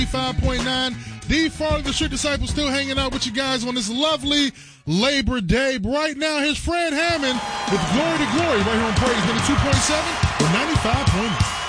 95.9. The Farley the Street Disciple still hanging out with you guys on this lovely Labor Day. But right now, here's Fred Hammond with Glory to Glory right here on Praise 92.7 or 95.9.